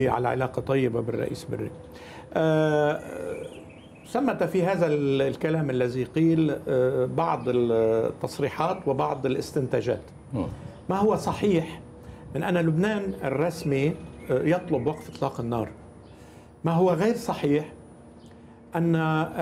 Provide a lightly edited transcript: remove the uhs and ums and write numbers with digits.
على علاقة طيبة بالرئيس بري. ثمة في هذا الكلام الذي قيل بعض التصريحات وبعض الاستنتاجات. ما هو صحيح من أن لبنان الرسمي يطلب وقف إطلاق النار. ما هو غير صحيح أن